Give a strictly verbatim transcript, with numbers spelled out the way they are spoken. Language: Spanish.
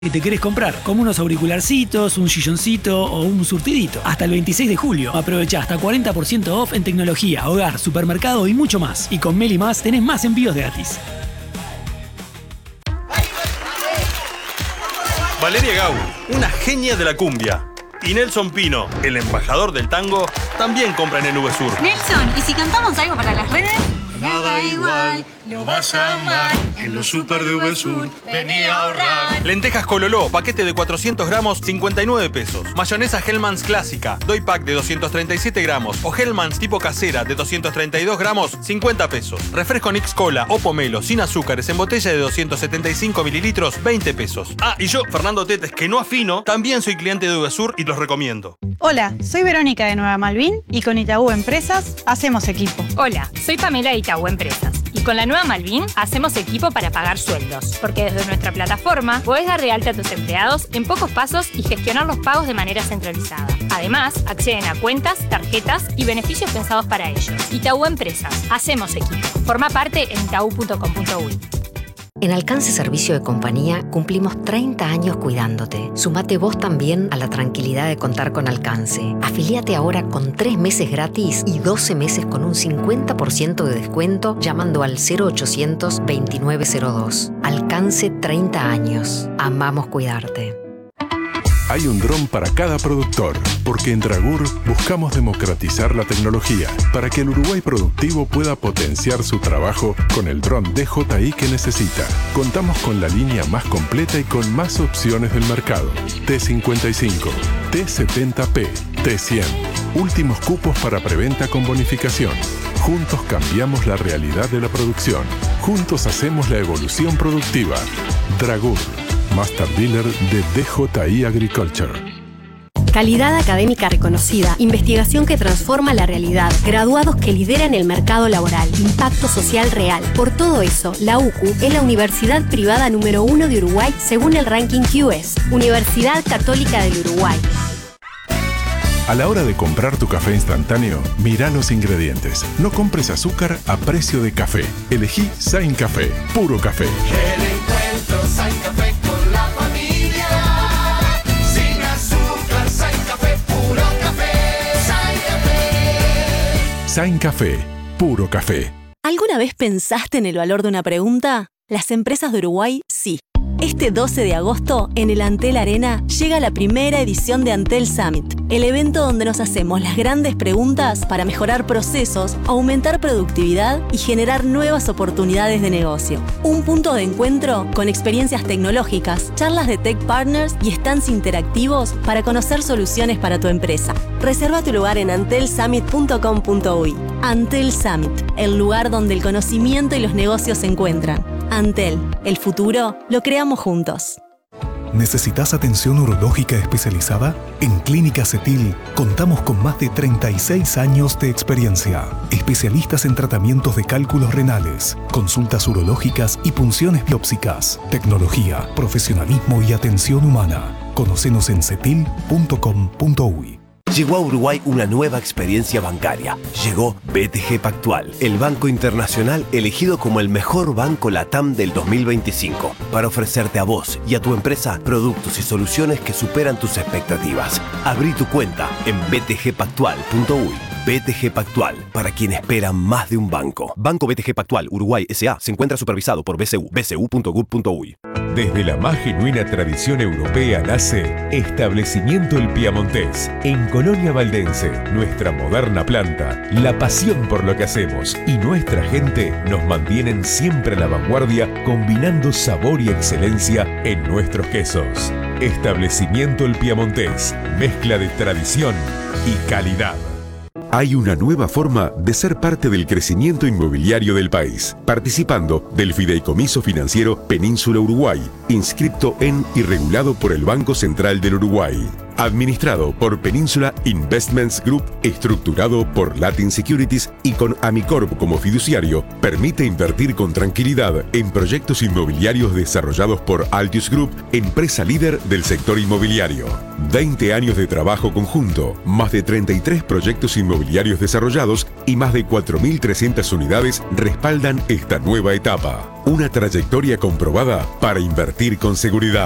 que te querés comprar, como unos auricularcitos, un silloncito o un surtidito. Hasta el veintiséis de julio, aprovecha hasta cuarenta por ciento off en tecnología, hogar, supermercado y mucho más. Y con Meli Más tenés más envíos gratis. Valeria Gau, una genia de la cumbia. Y Nelson Pino, el embajador del tango, también compran en VSUR. Nelson, ¿y si cantamos algo para las redes? Nada igual, lo vas a amar. En los super de VSUR, vení a ahorrar. Lentejas Cololó, paquete de cuatrocientos gramos, cincuenta y nueve pesos. Mayonesa Hellmann's Clásica, doy pack de doscientos treinta y siete gramos. O Hellmann's tipo casera de doscientos treinta y dos gramos, cincuenta pesos. Refresco Nix Cola o Pomelo sin azúcares en botella de doscientos setenta y cinco mililitros, veinte pesos. Ah, y yo, Fernando Tetes, que no afino, también soy cliente de VSUR y los recomiendo. Hola, soy Verónica de Nueva Malvin y con Itaú Empresas hacemos equipo. Hola, soy Pamela de Itaú Empresas y con la Nueva Malvin hacemos equipo para pagar sueldos, porque desde nuestra plataforma podés dar de alta a tus empleados en pocos pasos y gestionar los pagos de manera centralizada. Además, acceden a cuentas, tarjetas y beneficios pensados para ellos. Itaú Empresas, hacemos equipo. Forma parte en itaú punto com punto uy. En Alcance Servicio de Compañía cumplimos treinta años cuidándote. Sumate vos también a la tranquilidad de contar con Alcance. Afiliate ahora con tres meses gratis y doce meses con un cincuenta por ciento de descuento llamando al cero ochocientos veintinueve cero dos. Alcance treinta años. Amamos cuidarte. Hay un dron para cada productor, porque en Dragur buscamos democratizar la tecnología para que el Uruguay productivo pueda potenciar su trabajo con el dron D J I que necesita. Contamos con la línea más completa y con más opciones del mercado. T cincuenta y cinco, T setenta P, T cien. Últimos cupos para preventa con bonificación. Juntos cambiamos la realidad de la producción. Juntos hacemos la evolución productiva. Dragur, Master Dealer de D J I Agriculture. Calidad académica reconocida, investigación que transforma la realidad, graduados que lideran el mercado laboral, impacto social real. Por todo eso, la U C U es la universidad privada número uno de Uruguay según el ranking Q S, Universidad Católica del Uruguay. A la hora de comprar tu café instantáneo, mira los ingredientes. No compres azúcar a precio de café. Elegí Sain Café, puro café. El encuentro Sain Café con la familia. Sin azúcar, Sain Café, puro café. Sain Café. Sain Café, puro café. ¿Alguna vez pensaste en el valor de una pregunta? Las empresas de Uruguay, sí. Este doce de agosto, en el Antel Arena, llega la primera edición de Antel Summit, el evento donde nos hacemos las grandes preguntas para mejorar procesos, aumentar productividad y generar nuevas oportunidades de negocio. Un punto de encuentro con experiencias tecnológicas, charlas de tech partners y stands interactivos para conocer soluciones para tu empresa. Reserva tu lugar en antel summit punto com punto uy. Antel Summit, el lugar donde el conocimiento y los negocios se encuentran. Antel, el futuro lo creamos juntos. ¿Necesitas atención urológica especializada? En Clínica Cetil contamos con más de treinta y seis años de experiencia. Especialistas en tratamientos de cálculos renales, consultas urológicas y punciones biópsicas, tecnología, profesionalismo y atención humana. Conócenos en cetil punto com punto uy. Llegó a Uruguay una nueva experiencia bancaria. Llegó B T G Pactual, el banco internacional elegido como el mejor banco LATAM del dos mil veinticinco, para ofrecerte a vos y a tu empresa productos y soluciones que superan tus expectativas. Abrí tu cuenta en b t g pactual punto uy. B T G Pactual, para quien espera más de un banco. Banco B T G Pactual Uruguay S A se encuentra supervisado por B C U, b c u punto gov punto uy. Desde la más genuina tradición europea nace Establecimiento El Piamontés, en Colonia Valdense. Nuestra moderna planta, la pasión por lo que hacemos y nuestra gente nos mantienen siempre a la vanguardia, combinando sabor y excelencia en nuestros quesos. Establecimiento El Piamontés, mezcla de tradición y calidad. Hay una nueva forma de ser parte del crecimiento inmobiliario del país, participando del Fideicomiso Financiero Península Uruguay, inscripto en y regulado por el Banco Central del Uruguay. Administrado por Península Investments Group, estructurado por Latin Securities y con Amicorp como fiduciario, permite invertir con tranquilidad en proyectos inmobiliarios desarrollados por Altius Group, empresa líder del sector inmobiliario. veinte años de trabajo conjunto, más de treinta y tres proyectos inmobiliarios desarrollados y más de cuatro mil trescientas unidades respaldan esta nueva etapa. Una trayectoria comprobada para invertir con seguridad.